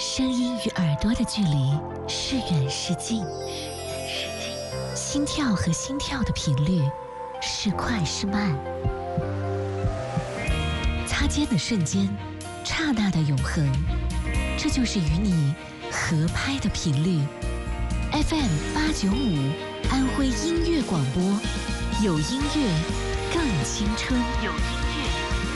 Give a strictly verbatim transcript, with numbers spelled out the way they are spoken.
声音与耳朵的距离是远是近，心跳和心跳的频率是快是慢，擦肩的瞬间，刹那的永恒，这就是与你合拍的频率。 F M 八九五，安徽音乐广播，有音乐更青春。有音